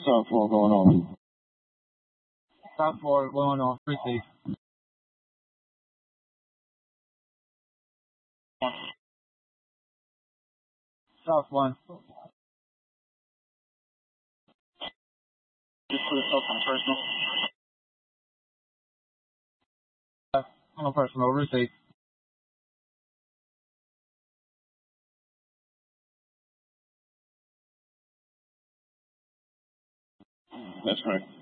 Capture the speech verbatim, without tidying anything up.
South four going on. South four going on. Receive. South one. Just put it up on personal. Uh, on personal. Receive. That's correct.